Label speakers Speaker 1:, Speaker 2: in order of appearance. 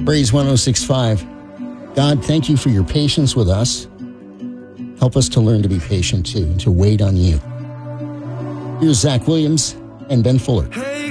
Speaker 1: Praise 1065. God, thank you for your patience with us. Help us to learn to be patient too, to wait on you. Here's Zach Williams and Ben Fuller.